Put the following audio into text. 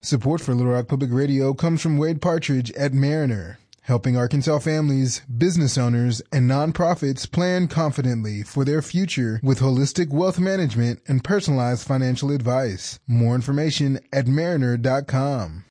Support for Little Rock Public Radio comes from Wade Partridge at Mariner, helping Arkansas families, business owners, and nonprofits plan confidently for their future with holistic wealth management and personalized financial advice. More information at mariner.com.